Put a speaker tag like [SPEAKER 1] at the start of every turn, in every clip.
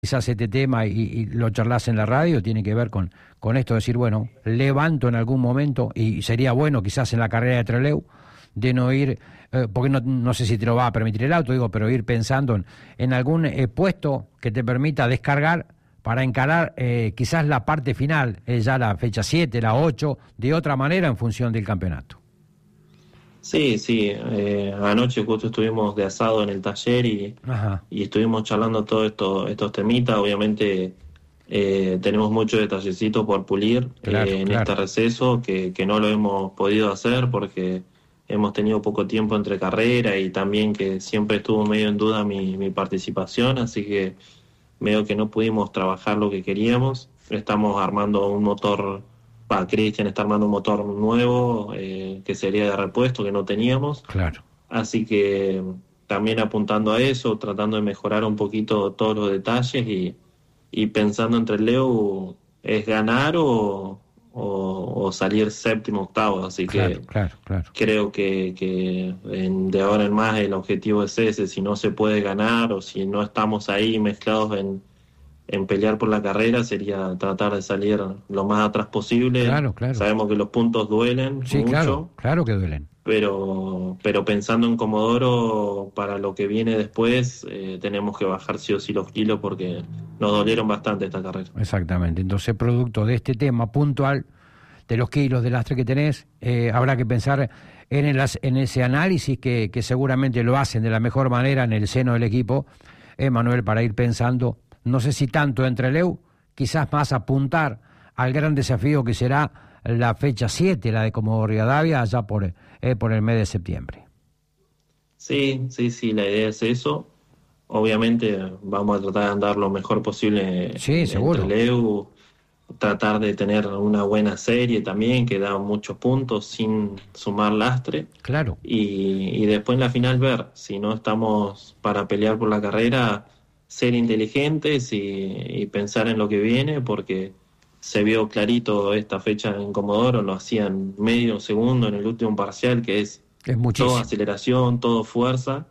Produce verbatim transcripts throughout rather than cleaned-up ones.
[SPEAKER 1] quizás este tema y, y lo charlas en la radio, tiene que ver con, con esto de decir, bueno, levanto en algún momento, y sería bueno quizás en la carrera de Trelew, de no ir, eh, porque no, no sé si te lo va a permitir el auto, digo, pero ir pensando en, en algún eh, puesto que te permita descargar para encarar eh, quizás la parte final, eh, ya la fecha siete, la ocho, de otra manera en función del campeonato.
[SPEAKER 2] Sí, sí, eh, anoche justo estuvimos de asado en el taller y, y estuvimos charlando todos esto, estos temitas. Obviamente eh, tenemos muchos detallecitos por pulir
[SPEAKER 1] claro,
[SPEAKER 2] eh, en
[SPEAKER 1] claro.
[SPEAKER 2] este receso que, que no lo hemos podido hacer porque hemos tenido poco tiempo entre carrera y también que siempre estuvo medio en duda mi, mi participación, así que medio que no pudimos trabajar lo que queríamos. Estamos armando un motor... Pa, Cristian está armando un motor nuevo eh, que sería de repuesto, que no teníamos.
[SPEAKER 1] Claro.
[SPEAKER 2] Así que también apuntando a eso, tratando de mejorar un poquito todos los detalles y, y pensando entre Leo es ganar o, o, o salir séptimo, octavo. Así
[SPEAKER 1] claro,
[SPEAKER 2] que
[SPEAKER 1] claro, claro.
[SPEAKER 2] creo que, que en, de ahora en más el objetivo es ese. Si no se puede ganar o si no estamos ahí mezclados en en pelear por la carrera, sería tratar de salir lo más atrás posible.
[SPEAKER 1] Claro, claro.
[SPEAKER 2] Sabemos que los puntos duelen
[SPEAKER 1] sí,
[SPEAKER 2] mucho.
[SPEAKER 1] Claro, claro que duelen.
[SPEAKER 2] Pero, pero pensando en Comodoro, para lo que viene después, eh, tenemos que bajar sí o sí los kilos porque nos dolieron bastante esta carrera.
[SPEAKER 1] Exactamente. Entonces, producto de este tema puntual, de los kilos de lastre que tenés, eh, habrá que pensar en, el, en ese análisis que, que seguramente lo hacen de la mejor manera en el seno del equipo, eh, Manuel, para ir pensando, no sé si tanto en Trelew, quizás más apuntar al gran desafío que será la fecha siete, la de Comodoro Rivadavia, allá por, eh, por el mes de septiembre.
[SPEAKER 2] Sí, sí, sí, la idea es eso. Obviamente vamos a tratar de andar lo mejor posible
[SPEAKER 1] sí,
[SPEAKER 2] en,
[SPEAKER 1] seguro.
[SPEAKER 2] en Trelew, tratar de tener una buena serie también, que da muchos puntos sin sumar lastre.
[SPEAKER 1] Claro.
[SPEAKER 2] Y, y después en la final ver, si no estamos para pelear por la carrera, ser inteligentes y, y pensar en lo que viene, porque se vio clarito esta fecha en Comodoro, lo hacían medio segundo en el último parcial, que es,
[SPEAKER 1] es muchísimo.
[SPEAKER 2] Todo aceleración, todo fuerza,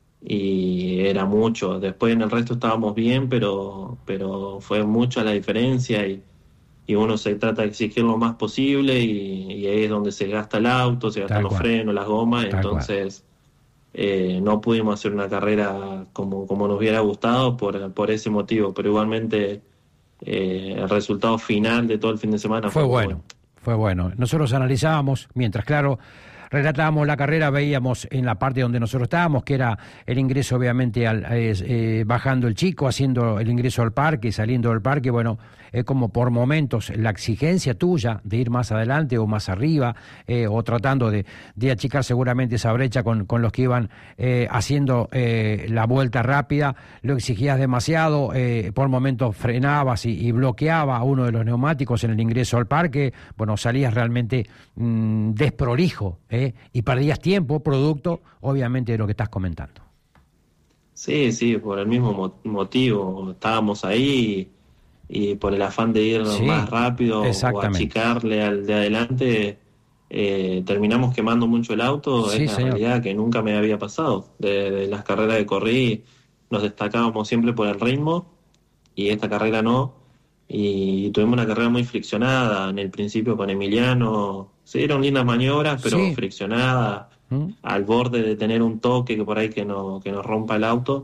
[SPEAKER 2] y era mucho. Después en el resto estábamos bien, pero, pero fue mucha la diferencia y, y uno se trata de exigir lo más posible y, y ahí es donde se gasta el auto, se gastan los
[SPEAKER 1] cual.
[SPEAKER 2] frenos, las gomas,
[SPEAKER 1] Tal
[SPEAKER 2] entonces... Eh, no pudimos hacer una carrera como, como nos hubiera gustado por, por ese motivo, pero igualmente eh, el resultado final de todo el fin de semana
[SPEAKER 1] fue,
[SPEAKER 2] fue
[SPEAKER 1] bueno,
[SPEAKER 2] bueno.
[SPEAKER 1] Fue bueno. Nosotros analizábamos, mientras claro, relatábamos la carrera, veíamos en la parte donde nosotros estábamos, que era el ingreso obviamente al, eh, eh, bajando el chico, haciendo el ingreso al parque, saliendo del parque, bueno, es eh, como por momentos la exigencia tuya de ir más adelante o más arriba, eh, o tratando de, de achicar seguramente esa brecha con, con los que iban eh, haciendo eh, la vuelta rápida, lo exigías demasiado, eh, por momentos frenabas y, y bloqueaba a uno de los neumáticos en el ingreso al parque, bueno, salías realmente mmm, desprolijo, ¿eh? Y perdías tiempo, producto, obviamente, de lo que estás comentando.
[SPEAKER 2] Sí, sí, por el mismo motivo, estábamos ahí y, y por el afán de ir sí, más rápido o achicarle al de adelante, eh, terminamos quemando mucho el auto, sí, es la señor. realidad que nunca me había pasado. De, de las carreras que corrí nos destacábamos siempre por el ritmo y esta carrera no. Y tuvimos una carrera muy friccionada en el principio con Emiliano. Se dieron lindas maniobras, pero sí. friccionada, ¿Mm? al borde de tener un toque que por ahí que, no, que nos rompa el auto.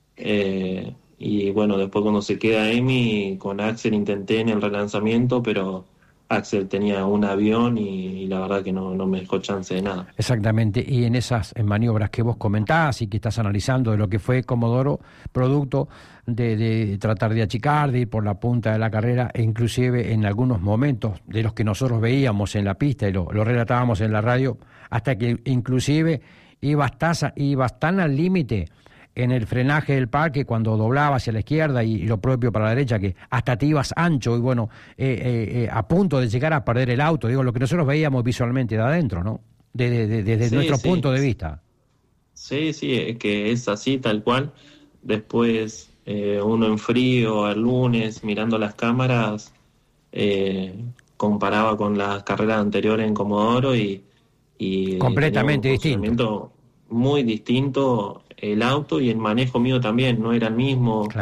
[SPEAKER 2] Eh, y bueno, después cuando se queda Emi, con Axel intenté en el relanzamiento, pero Axel tenía un avión y, y la verdad que no, no me dejó chance de nada.
[SPEAKER 1] Exactamente, y en esas en maniobras que vos comentás y que estás analizando de lo que fue Comodoro, producto de, de tratar de achicar, de ir por la punta de la carrera, e inclusive en algunos momentos de los que nosotros veíamos en la pista y lo, lo relatábamos en la radio, hasta que inclusive ibas, tasa, ibas tan al límite en el frenaje del parque cuando doblaba hacia la izquierda y, y lo propio para la derecha, que hasta te ibas ancho y bueno, eh, eh, eh, a punto de llegar a perder el auto, digo, lo que nosotros veíamos visualmente de adentro, ¿no? Desde de, de, de sí, nuestro sí. punto de vista.
[SPEAKER 2] Sí, sí, es que es así, tal cual. Después eh, uno en frío, el lunes, mirando las cámaras, eh, comparaba con las carreras anteriores en Comodoro y, y
[SPEAKER 1] completamente distinto.
[SPEAKER 2] Muy distinto el auto y el manejo mío también no era el mismo.
[SPEAKER 1] Claro.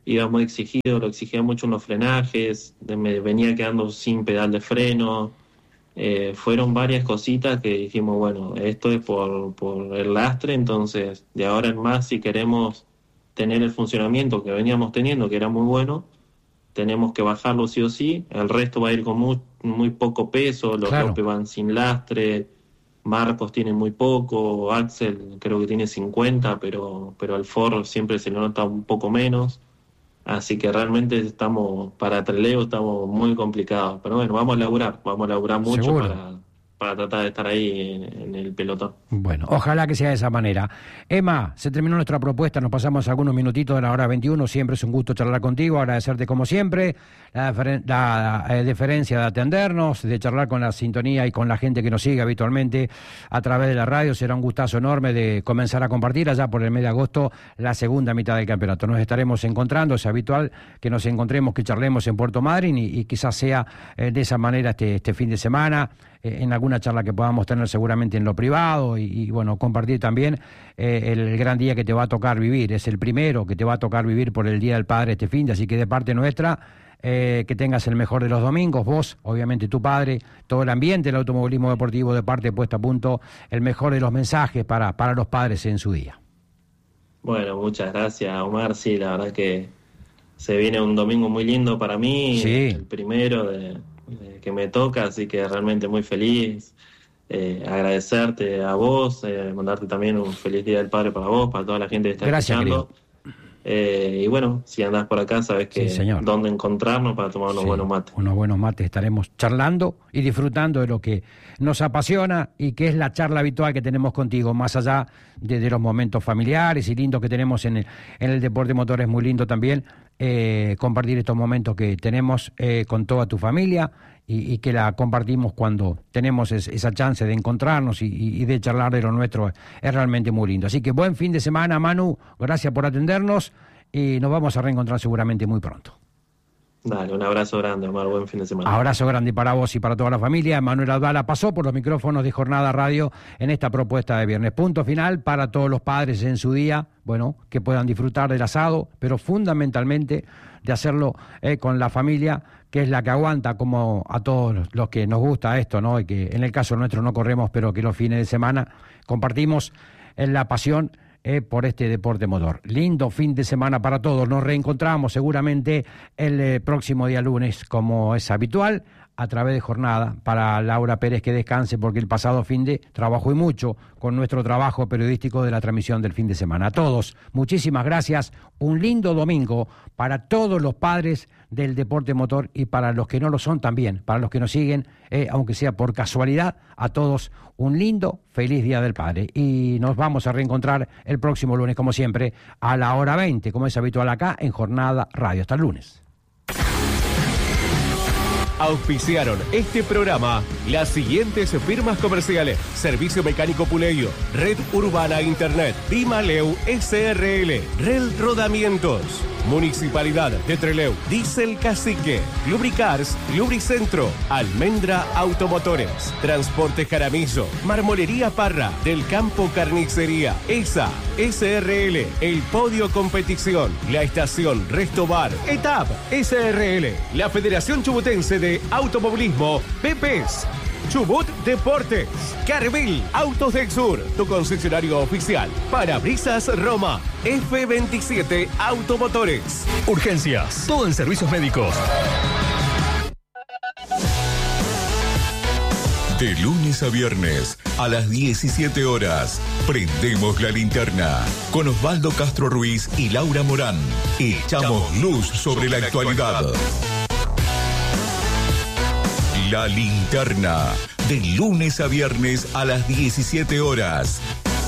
[SPEAKER 2] iba muy exigido, lo exigía mucho en los frenajes, me venía quedando sin pedal de freno. Eh, fueron varias cositas que dijimos, bueno, esto es por, por el lastre, entonces de ahora en más, si queremos tener el funcionamiento que veníamos teniendo, que era muy bueno, tenemos que bajarlo sí o sí. El resto va a ir con muy, muy poco peso, los
[SPEAKER 1] claro.
[SPEAKER 2] López van sin lastre, Marcos tiene muy poco, Axel creo que tiene cincuenta, pero, pero al Ford siempre se le nota un poco menos. Así que realmente estamos, para Trelew estamos muy complicados. Pero bueno, vamos a laburar, vamos a laburar mucho para, para tratar de estar ahí en, en el pelotón.
[SPEAKER 1] Bueno, ojalá que sea de esa manera. Emma, se terminó nuestra propuesta, nos pasamos algunos minutitos de la hora veintiuno, siempre es un gusto charlar contigo, agradecerte como siempre, la, deferen- la eh, deferencia de atendernos, de charlar con la sintonía y con la gente que nos sigue habitualmente a través de la radio. Será un gustazo enorme de comenzar a compartir allá por el mes de agosto la segunda mitad del campeonato. Nos estaremos encontrando, es habitual que nos encontremos, que charlemos en Puerto Madryn y, y quizás sea eh, de esa manera este, este fin de semana, eh, en alguna charla que podamos tener seguramente en lo privado y, y bueno, compartir también eh, el gran día que te va a tocar vivir. Es el primero que te va a tocar vivir por el Día del Padre este fin de, así que de parte nuestra, eh, que tengas el mejor de los domingos, vos, obviamente tu padre, todo el ambiente del automovilismo deportivo de parte puesta a punto, el mejor de los mensajes para, para los padres en su día.
[SPEAKER 2] Bueno, muchas gracias, Omar. Sí, la verdad que se viene un domingo muy lindo para mí,
[SPEAKER 1] sí.
[SPEAKER 2] el primero de, de que me toca, así que realmente muy feliz. Eh, agradecerte a vos, eh, mandarte también un feliz Día del Padre para vos, para toda la gente que está
[SPEAKER 1] Gracias,
[SPEAKER 2] escuchando. Eh, y bueno, si andás por acá, sabes que
[SPEAKER 1] sí, señor.
[SPEAKER 2] dónde encontrarnos para tomar unos
[SPEAKER 1] sí,
[SPEAKER 2] buenos mates.
[SPEAKER 1] Unos buenos mates, estaremos charlando y disfrutando de lo que nos apasiona y que es la charla habitual que tenemos contigo, más allá de, de los momentos familiares y lindos que tenemos en el, en el deporte motor. Es muy lindo también eh, compartir estos momentos que tenemos eh, con toda tu familia y, y que la compartimos cuando tenemos es, esa chance de encontrarnos y, y de charlar de lo nuestro. Es realmente muy lindo. Así que buen fin de semana, Manu, gracias por atendernos y nos vamos a reencontrar seguramente muy pronto.
[SPEAKER 2] Dale, un abrazo grande, Omar, buen fin de semana.
[SPEAKER 1] Abrazo grande para vos y para toda la familia. Manuel Abdala pasó por los micrófonos de Jornada Radio en esta propuesta de viernes. Punto final para todos los padres en su día, bueno, que puedan disfrutar del asado, pero fundamentalmente de hacerlo eh, con la familia, que es la que aguanta, como a todos los que nos gusta esto, ¿no? Y que en el caso nuestro no corremos, pero que los fines de semana compartimos en la pasión Eh, por este deporte motor. Lindo fin de semana para todos. Nos reencontramos seguramente el eh, próximo día lunes, como es habitual, a través de Jornada. Para Laura Pérez, que descanse, porque el pasado fin de trabajó y mucho con nuestro trabajo periodístico de la transmisión del fin de semana. A todos, muchísimas gracias. Un lindo domingo para todos los padres del deporte motor y para los que no lo son también, para los que nos siguen, eh, aunque sea por casualidad. A todos un lindo, feliz Día del Padre. Y nos vamos a reencontrar el próximo lunes, como siempre, a la hora veinte, como es habitual acá en Jornada Radio. Hasta el lunes.
[SPEAKER 3] Auspiciaron este programa las siguientes firmas comerciales: Servicio Mecánico Puleyo, Red Urbana Internet, Dimaleu S R L, Rel Rodamientos, Municipalidad de Trelew, Diesel Cacique, Lubricars, Lubricentro, Almendra Automotores, Transporte Jaramillo, Marmolería Parra, Del Campo Carnicería, E S A, S R L, El Podio Competición, La Estación Resto Bar, E T A P, S R L, la Federación Chubutense de Automovilismo, P P E S, Chubut Deportes, Carvil Autos del Sur, tu concesionario oficial, Parabrisas Roma, F veintisiete Automotores.
[SPEAKER 4] Urgencias, todo en servicios médicos.
[SPEAKER 5] De lunes a viernes, a las diecisiete horas, prendemos la linterna con Osvaldo Castro Ruiz y Laura Morán. Echamos luz sobre la actualidad. La linterna, de lunes a viernes a las diecisiete horas.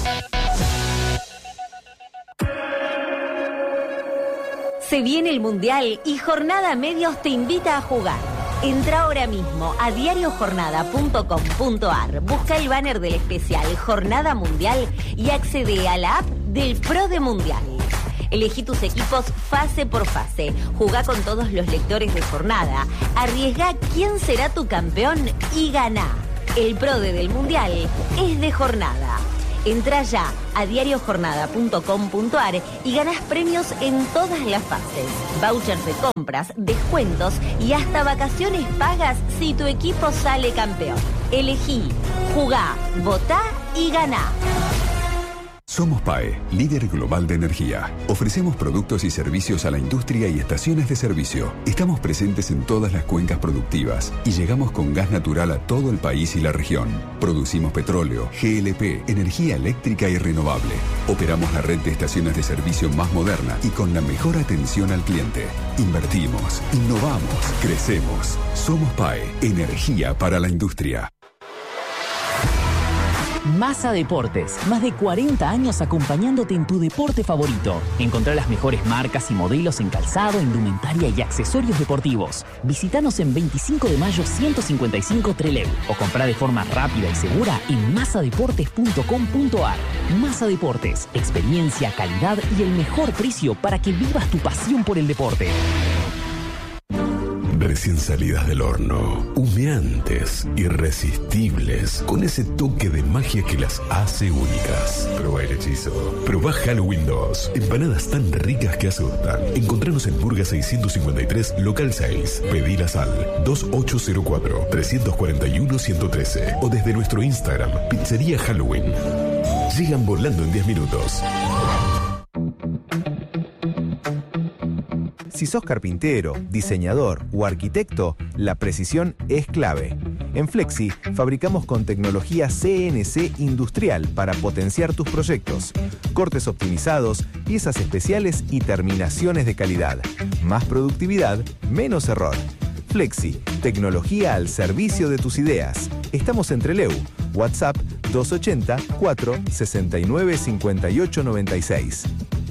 [SPEAKER 6] Se viene el Mundial y Jornada Medios te invita a jugar. Entra ahora mismo a diario jornada punto com punto ar, busca el banner del especial Jornada Mundial y accede a la app del Pro de Mundial. Elegí tus equipos fase por fase, jugá con todos los lectores de Jornada, arriesgá quién será tu campeón y ganá. El Pro de del Mundial es de Jornada. Entrá ya a diario jornada punto com punto ar y ganás premios en todas las fases. Vouchers de compras, descuentos y hasta vacaciones pagas si tu equipo sale campeón. Elegí, jugá, votá y ganá.
[SPEAKER 7] Somos P A E, líder global de energía. Ofrecemos productos y servicios a la industria y estaciones de servicio. Estamos presentes en todas las cuencas productivas y llegamos con gas natural a todo el país y la región. Producimos petróleo, G L P, energía eléctrica y renovable. Operamos la red de estaciones de servicio más moderna y con la mejor atención al cliente. Invertimos, innovamos, crecemos. Somos P A E, energía para la industria.
[SPEAKER 8] Massa Deportes, más de cuarenta años acompañándote en tu deporte favorito. Encontrá las mejores marcas y modelos en calzado, indumentaria y accesorios deportivos. Visítanos en veinticinco de mayo ciento cincuenta y cinco Trelew o comprá de forma rápida y segura en massa deportes punto com punto ar. Massa Deportes, experiencia, calidad y el mejor precio para que vivas tu pasión por el deporte.
[SPEAKER 9] Recién salidas del horno, humeantes, irresistibles, con ese toque de magia que las hace únicas. Probá el hechizo. Probá Halloween dos. Empanadas tan ricas que asustan. Encontranos en Burga seiscientos cincuenta y tres, local seis. Pedilas al dos ocho cero cuatro, tres cuatro uno, uno uno tres o desde nuestro Instagram, Pizzería Halloween. Llegan volando en diez minutos.
[SPEAKER 10] Si sos carpintero, diseñador o arquitecto, la precisión es clave. En Flexi fabricamos con tecnología C N C industrial para potenciar tus proyectos. Cortes optimizados, piezas especiales y terminaciones de calidad. Más productividad, menos error. Flexi, tecnología al servicio de tus ideas. Estamos en Trelew. WhatsApp dos ochenta, cuatro sesenta y nueve, cincuenta y ocho noventa y seis.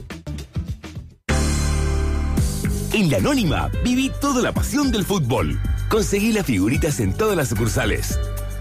[SPEAKER 11] En La Anónima, viví toda la pasión del fútbol. Conseguí las figuritas en todas las sucursales.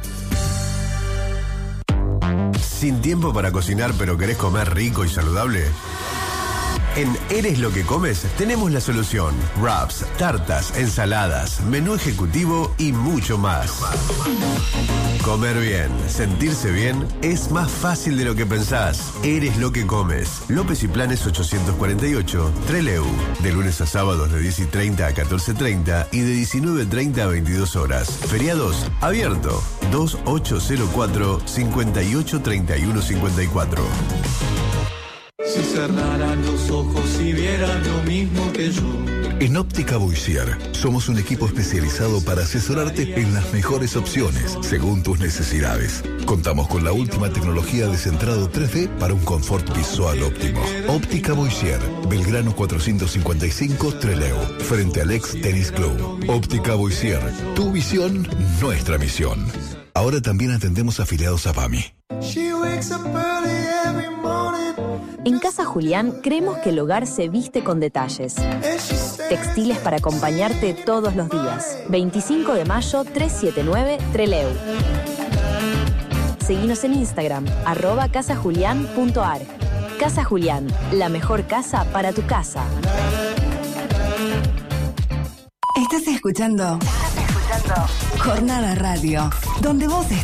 [SPEAKER 12] ¿Sin tiempo para cocinar pero querés comer rico y saludable? En Eres lo que comes tenemos la solución. Wraps, tartas, ensaladas, menú ejecutivo y mucho más. Comer bien, sentirse bien es más fácil de lo que pensás. Eres lo que comes. López y Planes ochocientos cuarenta y ocho, Trelew. De lunes a sábados de diez y treinta a catorce y treinta y de diecinueve y treinta a veintidós horas. Feriados, abierto. dos ocho cero cuatro, cinco ocho tres uno cinco cuatro.
[SPEAKER 13] Si cerraran los ojos y vieran lo mismo que yo.
[SPEAKER 14] En Óptica Boissier somos un equipo especializado para asesorarte en las mejores opciones según tus necesidades. Contamos con la última tecnología de centrado tres D para un confort visual óptimo. Óptica Boissier, Belgrano cuatrocientos cincuenta y cinco, Trelew, frente al ex Tennis Club. Óptica Boissier, tu visión, nuestra misión. Ahora también atendemos afiliados a P A M I.
[SPEAKER 15] En Casa Julián creemos que el hogar se viste con detalles. Textiles para acompañarte todos los días. veinticinco de mayo, trescientos setenta y nueve, Trelew. Seguinos en Instagram, arroba casajulián punto ar. Casa Julián, la mejor casa para tu casa.
[SPEAKER 16] Estás escuchando, Estás escuchando Jornada Radio, donde vos estás.